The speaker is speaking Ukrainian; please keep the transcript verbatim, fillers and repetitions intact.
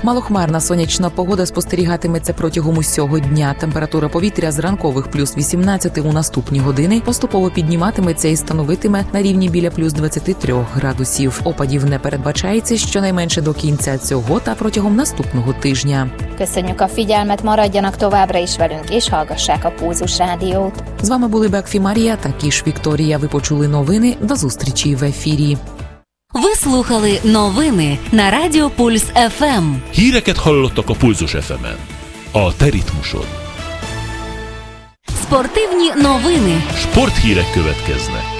Малохмарна сонячна погода спостерігатиметься протягом усього дня. Температура повітря з ранкових плюс вісімнадцять у наступні години поступово підніматиметься і становитиме на рівні біля плюс двадцять три градусів. Опадів не передбачається щонайменше до кінця цього та протягом наступного тижня. Köszönjük a figyelmet, maradjanak továbbra is velünk, és hallgassák a Pulzus Rádiót. З вами були Бекфі Марія та Кіш Вікторія. Ви почули новини. До зустрічі в ефірі. Ви слухали новини на Радіо Пульс еф ем. Híreket hallottak a Pulzus еф ем-en. A te ritmusod. Спортивні новини. Sporthírek következnek.